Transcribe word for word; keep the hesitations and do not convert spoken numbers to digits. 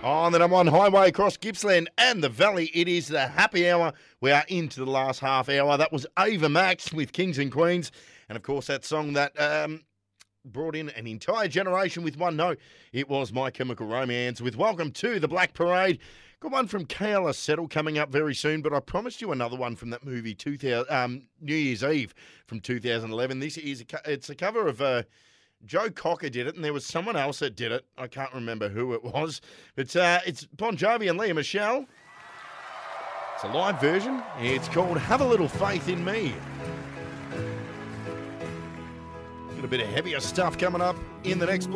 On the number one highway across Gippsland and the Valley, it is the happy hour. We are into the last half hour. That was Ava Max with Kings and Queens. And, of course, that song that um, brought in an entire generation with one note. It was My Chemical Romance with Welcome to the Black Parade. Got one from K L S Settle coming up very soon, but I promised you another one from that movie, two thousand, um, New Year's Eve from two thousand eleven. This is a, it's a cover of... Uh, Joe Cocker did it, and there was someone else that did it. I can't remember who it was. But uh, it's Bon Jovi and Leah Michelle. It's a live version. It's called Have a Little Faith in Me. Got a bit of heavier stuff coming up in the next block.